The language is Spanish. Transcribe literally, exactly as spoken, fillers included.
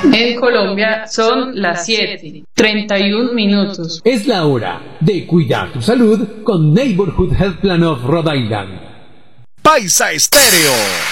En Colombia son las siete, treinta y un minutos. Es la hora de cuidar tu salud con Neighborhood Health Plan of Rhode Island. Paisa Estéreo.